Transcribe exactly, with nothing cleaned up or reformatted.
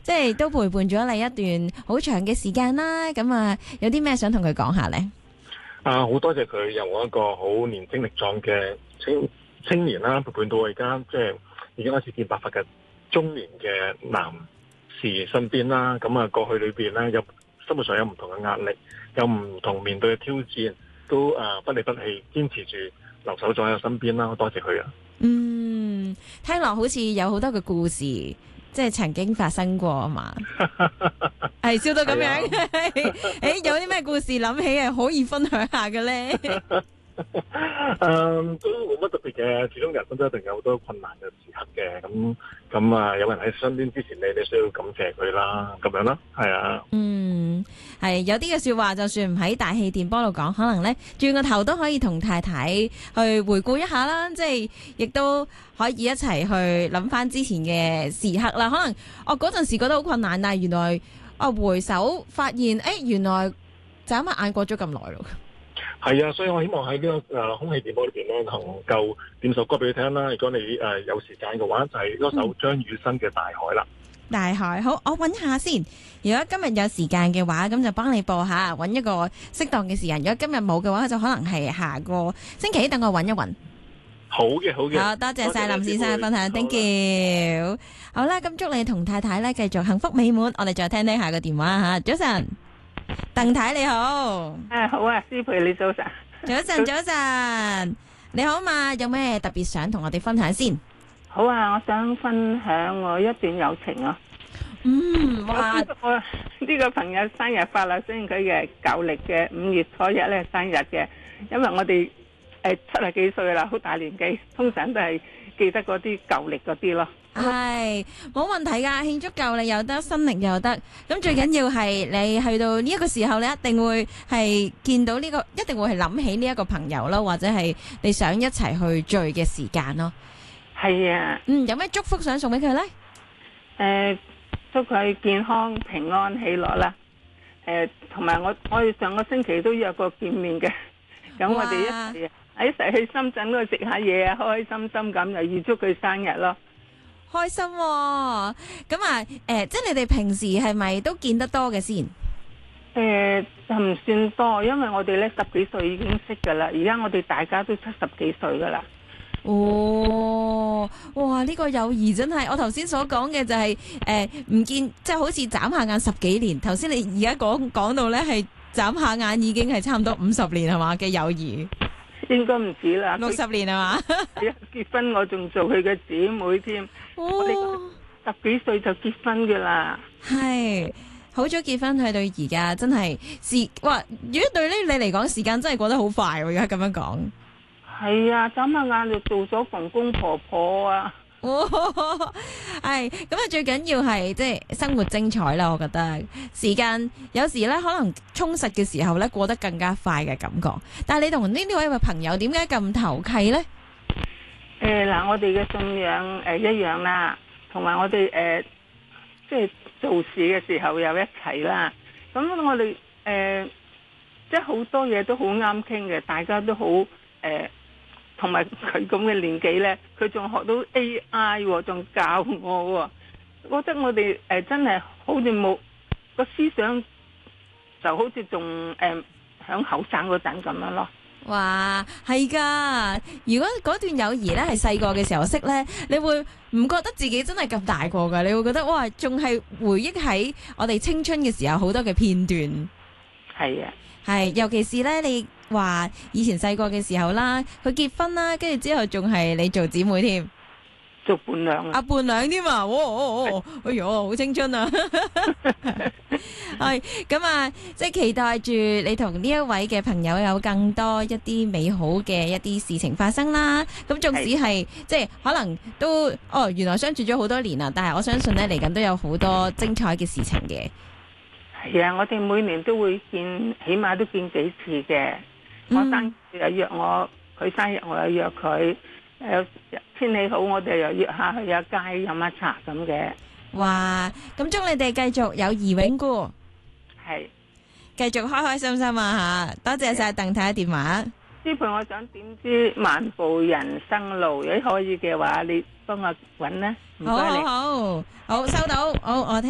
即係都陪伴咗你一段好長嘅時間啦。咁啊，有啲咩想同佢講下呢？ 啊，好多謝佢由我一個好年輕力壯嘅青青年啦，陪伴到我而家即係已經開始見白髮嘅中年嘅男士身邊啦。咁啊，過去裏邊咧有生活上有唔同嘅壓力，有唔同面對嘅挑戰，都啊不離不棄，堅持住留守咗喺我身邊啦。多謝佢啊！ 嗯，聽落好似有好多嘅故事，即係曾經發生過啊嘛。係笑到咁樣，誒、哎，有啲咩故事諗起係可以分享下嘅咧？ 嗯，都冇乜特別嘅，始終人生都一定有好多困難嘅時刻嘅，咁咁啊，有人喺身邊支持你，你需要感謝佢啦，咁樣啦，係啊。 嗯，係有啲嘅說話，就算唔喺大氣電波度講，可能咧轉個頭都可以同太太去回顧一下啦，即係亦都可以一齊去諗翻之前嘅時刻啦。可能我嗰陣時覺得好困難，但係原來我回首發現，誒、哎，原來眨下眼過咗咁耐咯。 係啊，所以我希望喺呢、這個誒、呃、空氣電波裏邊咧，能夠點首歌俾你聽啦。如果你誒、呃、有時間嘅話，就係、是、嗰首張雨生嘅《大海》啦。 大海，好，我揾下先。如果今日有時間嘅話，咁就幫你播下，揾一個適當嘅時間。如果今日冇嘅話，就可能係下個星期，等我揾一揾。 好嘅，好嘅。 好多謝晒林先生嘅分享 ，thank you。好啦，咁祝你同太太咧繼續幸福美滿。我哋再聽聽下個電話吓，早晨。鄧太你好， 誒好啊，師培你早晨， 早晨早晨，你好嘛？有咩特別想同我哋分享先？ 好啊，我想分享我一段友情啊。 嗯，哇！ 我呢個朋友生日快樂，雖然佢嘅舊曆嘅五月初一咧生日嘅，因為我哋誒七十幾歲啦，好大年紀，通常都係記得嗰啲舊曆嗰啲咯。 係冇問題噶，慶祝舊曆又得，新曆又得。咁最緊要係你去到呢一個時候，你一定會係見到呢個，一定會係諗起呢一個朋友咯，或者係你想一齊去聚嘅時間咯。 係啊， 嗯，有咩祝福想送俾佢呢？ 誒，祝佢健康、平安、喜樂啦。誒，同埋我我哋上個星期都約過見面嘅，咁我哋一齊喺一齊去深圳嗰度食下嘢啊，開開心心咁，又預祝佢生日咯。 開心喎，咁啊，誒、呃，即係你哋平時係咪都見得多嘅先？ 誒、呃，就唔算多，因為我哋咧十幾歲已經識噶啦，而家我哋大家都七十幾歲噶啦。 哦，哇！呢、這個友誼真係，我頭先所講嘅就係誒唔見，即係好似眨下眼十幾年。頭先你而家講講到咧係眨下眼已經係差唔多五十年係嘛嘅友誼。 應該唔止啦， 六十年係嘛？ 結婚我仲做佢嘅姊妹添， 哦、 我哋十幾歲就結婚噶啦。 係好早結婚，去到而家真係時哇！如果對呢你嚟講，時間真係過得好快喎。而家咁樣講， 係啊，眨下眼就做咗公公婆婆啊。 哦，係咁啊！最緊要係即係生活精彩啦，我覺得時間有時咧可能充實嘅時候咧過得更加快嘅感覺。但係你同呢呢位朋友點解咁投契咧？ 誒嗱、呃，我哋嘅信仰誒、呃、一樣啦，同埋我哋誒、呃、即係做事嘅時候又一齊啦。咁我哋誒、呃、即係好多嘢都好啱傾嘅，大家都好誒。呃同埋佢咁嘅年紀呢，佢仲學到 A I 仲教我，我覺得我哋誒、呃、真係好似冇個思想，就好似仲誒響後生嗰陣咁樣咯。 哇，係噶！如果嗰段友誼呢係細個嘅時候識呢，你會唔覺得自己真係咁大個噶？你會覺得哇，仲係回憶喺我哋青春嘅時候好多嘅片段。 係啊。 係，尤其是咧，你話以前細個嘅時候啦，佢結婚啦，跟住之後仲係你做姊妹添， 做伴娘啊， 啊伴娘添啊，哦哦哦，哎喲，好青春啊！係咁啊，即係期待住你同呢一位嘅朋友有更多一啲美好嘅一啲事情發生啦。咁縱使係即係可能都哦，原來相處咗好多年啦，但係我相信咧嚟緊都有好多精彩嘅事情嘅。 係啊，我哋每年都會見，起碼都見幾次嘅。我生日又約我，佢生日我又約佢。誒，天氣好，我哋又約下去下街飲下茶咁嘅。 哇！咁祝你哋繼續友誼永固， 係繼續開開心心啊吓！多謝晒鄧太嘅電話。 師傅，我想點知漫步人生路，如果可以嘅話，你幫我搵啦。唔該你。 好好好，好收到，好我聽。